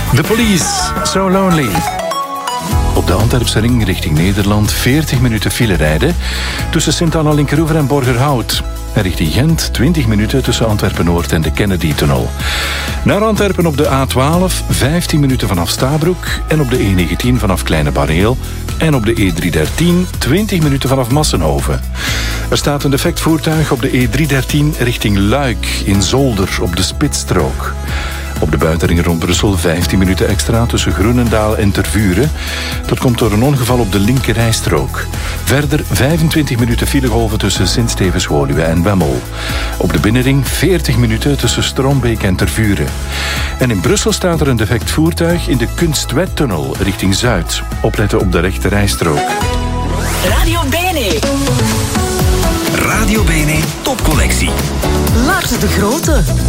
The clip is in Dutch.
The Police, So Lonely. Op de Antwerpse ring richting Nederland 40 minuten file rijden tussen Sint-Anna-Linkeroever en Borgerhout. En richting Gent 20 minuten tussen Antwerpen-Noord en de Kennedy-tunnel. Naar Antwerpen op de A12 15 minuten vanaf Stabroek en op de E19 vanaf Kleine Barreel. En op de E313 20 minuten vanaf Massenhoven. Er staat een defect voertuig op de E313 richting Luik in Zolder op de Spitsstrook. Op de buitenring rond Brussel 15 minuten extra tussen Groenendaal en Tervuren. Dat komt door een ongeval op de linkerrijstrook. Verder 25 minuten filegolven tussen Sint-Stevens-Woluwe en Wemmel. Op de binnenring 40 minuten tussen Strombeek en Tervuren. En in Brussel staat er een defect voertuig in de Kunstwettunnel richting Zuid. Opletten op de rechterrijstrook. Radio Bene. Radio Bene topcollectie. Lars de Grote.